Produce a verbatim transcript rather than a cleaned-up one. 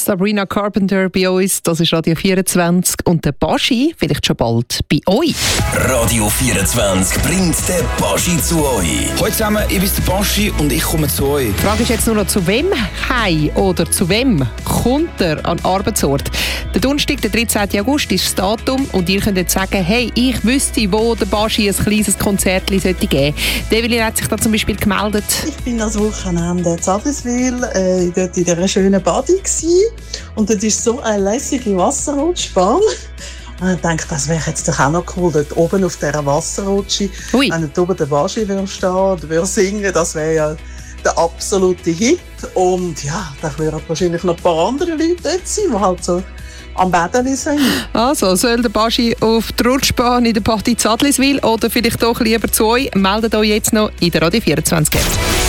Sabrina Carpenter bei uns, das ist Radio vierundzwanzig und der Baschi vielleicht schon bald bei euch. Radio vierundzwanzig bringt den Baschi zu euch. Hallo zusammen, ich bin der Baschi und ich komme zu euch. Die Frage ist jetzt nur noch, zu wem heim oder zu wem kommt er an den Arbeitsort? Der Donnerstag, der dreizehnten August, ist das Datum und ihr könnt jetzt sagen, hey, ich wüsste, wo der Baschi ein kleines Konzert geben sollte. Develin hat sich da zum Beispiel gemeldet. Ich bin das Wochenende in Zadliswil, äh, dort in dieser schönen Badi gsi. Und dort ist so eine lässige Wasserrutschbahn. Und ich dachte, das wäre jetzt doch auch noch cool, dort oben auf dieser Wasserrutsche, Ui. wenn dort oben der Baschi stehen oder würde singen, das wäre ja der absolute Hit. Und ja, da würden wahrscheinlich noch ein paar andere Leute dort sein, die halt so am Bädeli sind. Also, soll der Baschi auf die Rutschbahn in der Party Zadliswil oder vielleicht doch lieber zu euch? Meldet euch jetzt noch in der Radio vierundzwanzig App.